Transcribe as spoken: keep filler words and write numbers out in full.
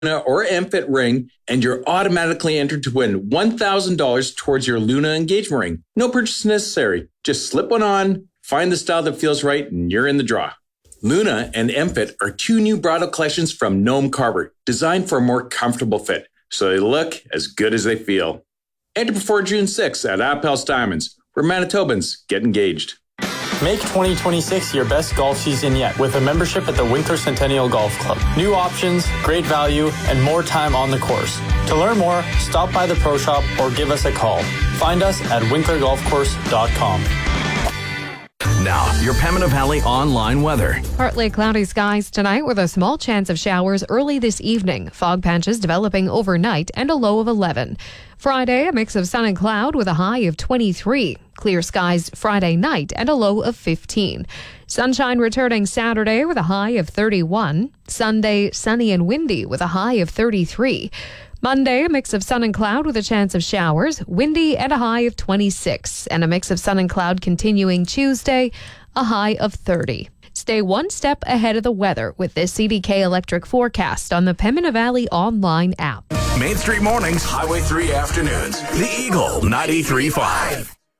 or M-Fit ring, and you're automatically entered to win one thousand dollars towards your Luna engagement ring. No purchase necessary. Just slip one on, find the style that feels right, and you're in the draw. Luna and M-Fit are two new bridal collections from Noam Carver, designed for a more comfortable fit, so they look as good as they feel. Enter before June sixth at Appels Diamonds, where Manitobans get engaged. Make twenty twenty-six your best golf season yet with a membership at the Winkler Centennial Golf Club. New options, great value, and more time on the course. To learn more, stop by the Pro Shop or give us a call. Find us at winkler golf course dot com. Now, your Pembina Valley online weather. Partly cloudy skies tonight with a small chance of showers early this evening. Fog patches developing overnight and a low of eleven. Friday, a mix of sun and cloud with a high of twenty-three. Clear skies Friday night and a low of fifteen. Sunshine returning Saturday with a high of thirty-one. Sunday, sunny and windy with a high of thirty-three. Monday, a mix of sun and cloud with a chance of showers, windy and a high of twenty-six. And a mix of sun and cloud continuing Tuesday, a high of thirty. Stay one step ahead of the weather with this C D K Electric forecast on the Pembina Valley online app. Main Street Mornings, Highway three Afternoons. The Eagle ninety-three point five.